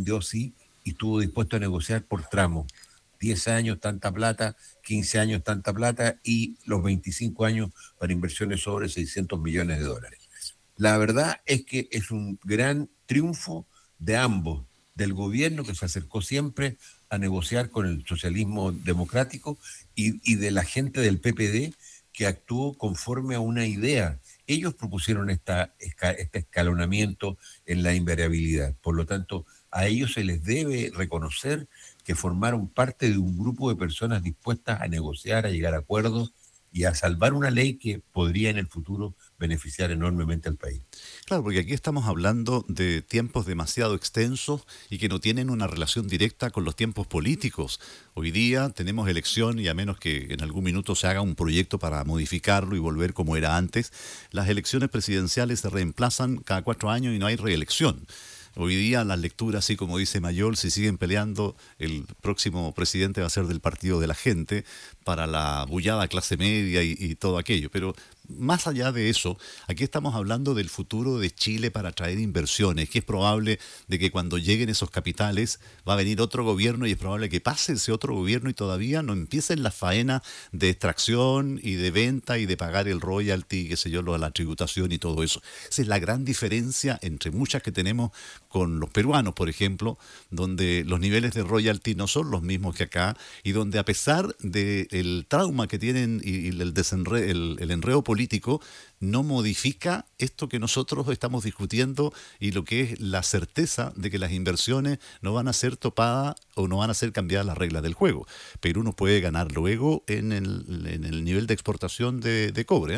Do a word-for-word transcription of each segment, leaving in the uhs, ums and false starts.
entendió así y estuvo dispuesto a negociar por tramos. diez años, tanta plata, quince años, tanta plata y los veinticinco años para inversiones sobre seiscientos millones de dólares. La verdad es que es un gran triunfo de ambos, del gobierno que se acercó siempre a negociar con el socialismo democrático y, y de la gente del P P D que actuó conforme a una idea. Ellos propusieron esta, este escalonamiento en la invariabilidad. Por lo tanto, a ellos se les debe reconocer que formaron parte de un grupo de personas dispuestas a negociar, a llegar a acuerdos y a salvar una ley que podría en el futuro beneficiar enormemente al país. Claro, porque aquí estamos hablando de tiempos demasiado extensos y que no tienen una relación directa con los tiempos políticos. Hoy día tenemos elección y a menos que en algún minuto se haga un proyecto para modificarlo y volver como era antes, las elecciones presidenciales se reemplazan cada cuatro años y no hay reelección. Hoy día las lecturas, así como dice Mayol, si siguen peleando, el próximo presidente va a ser del partido de la gente para la bullada clase media y, y todo aquello. Pero más allá de eso, aquí estamos hablando del futuro de Chile para atraer inversiones, que es probable de que cuando lleguen esos capitales va a venir otro gobierno y es probable que pase ese otro gobierno y todavía no empiecen la faena de extracción y de venta y de pagar el royalty, qué sé yo, la tributación y todo eso. Esa es la gran diferencia entre muchas que tenemos con los peruanos, por ejemplo, donde los niveles de royalty no son los mismos que acá y donde a pesar del trauma que tienen y, y el, desenre, el, el enredo político, político no modifica esto que nosotros estamos discutiendo y lo que es la certeza de que las inversiones no van a ser topadas o no van a ser cambiadas las reglas del juego. Perú no puede ganar luego en el, en el nivel de exportación de, de cobre, ¿eh?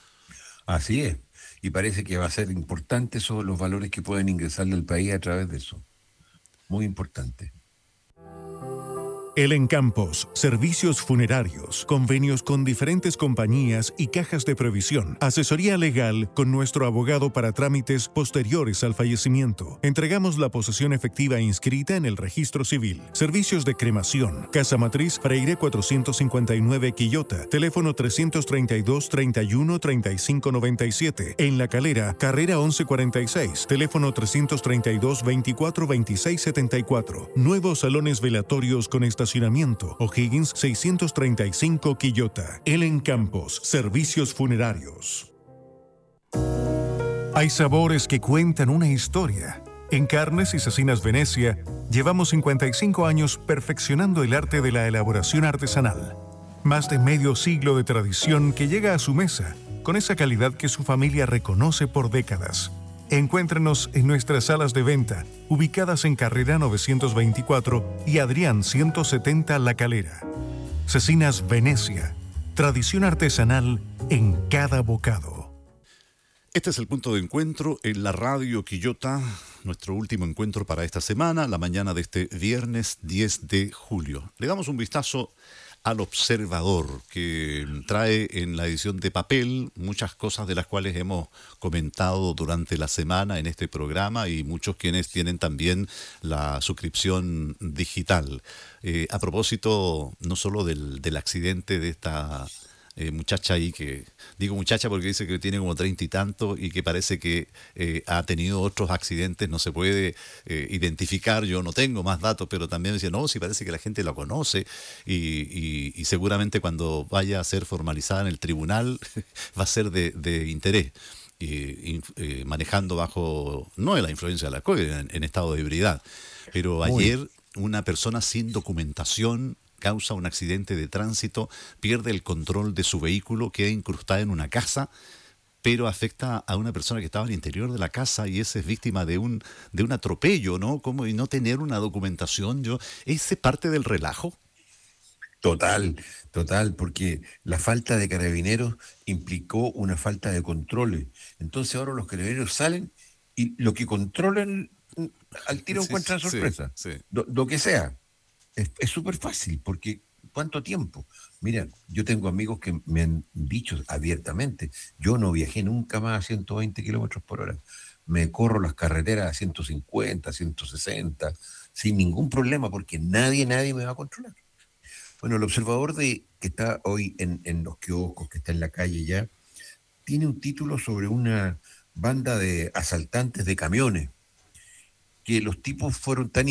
Así es, y parece que va a ser importante sobre los valores que pueden ingresarle al país a través de eso. Muy importante. El Encampos, servicios funerarios, convenios con diferentes compañías y cajas de previsión, asesoría legal con nuestro abogado para trámites posteriores al fallecimiento. Entregamos la posesión efectiva inscrita en el registro civil. Servicios de cremación, Casa Matriz Freire cuatrocientos cincuenta y nueve Quillota, teléfono trescientos treinta y dos, treinta y uno, treinta y cinco noventa y siete. En La Calera, carrera once cuarenta y seis, teléfono trescientos treinta y dos, veinticuatro, veintiséis setenta y cuatro. Nuevos salones velatorios con estacionamiento. O'Higgins seiscientos treinta y cinco Quillota. El Encampos, servicios funerarios. Hay sabores que cuentan una historia. En Carnes y Cecinas Venecia, llevamos cincuenta y cinco años perfeccionando el arte de la elaboración artesanal. Más de medio siglo de tradición que llega a su mesa, con esa calidad que su familia reconoce por décadas. Encuéntrenos en nuestras salas de venta, ubicadas en Carrera novecientos veinticuatro y Adrián ciento setenta La Calera. Cecinas Venecia, tradición artesanal en cada bocado. Este es el punto de encuentro en la radio Quillota, nuestro último encuentro para esta semana, la mañana de este viernes diez de julio. Le damos un vistazo al Observador, que trae en la edición de papel muchas cosas de las cuales hemos comentado durante la semana en este programa y muchos quienes tienen también la suscripción digital. Eh, a propósito, no solo del, del accidente de esta eh, muchacha ahí, que digo muchacha porque dice que tiene como treinta y tanto y que parece que eh, ha tenido otros accidentes, no se puede eh, identificar, yo no tengo más datos, pero también decía, no, sí parece que la gente la conoce y, y, y seguramente cuando vaya a ser formalizada en el tribunal va a ser de, de interés. Y, y, eh, manejando bajo, no de la influencia del alcohol, en, en estado de ebriedad. Pero ayer una persona sin documentación causa un accidente de tránsito, pierde el control de su vehículo, queda incrustada en una casa, pero afecta a una persona que estaba al interior de la casa y esa es víctima de un, de un atropello, ¿no? ¿Cómo y no tener una documentación? Yo, ¿ese parte del relajo? Total, total, porque la falta de carabineros implicó una falta de controles. Entonces ahora los carabineros salen y lo que controlan al tiro Sí, encuentran sí, sorpresa, sí. lo, lo que sea. Es súper fácil, porque ¿cuánto tiempo? Mira, yo tengo amigos que me han dicho abiertamente, yo no viajé nunca más a ciento veinte kilómetros por hora. Me corro las carreteras a ciento cincuenta, ciento sesenta, sin ningún problema, porque nadie, nadie me va a controlar. Bueno, el observador de, que está hoy en, en los kioscos, que está en la calle ya, tiene un título sobre una banda de asaltantes de camiones, que los tipos fueron tan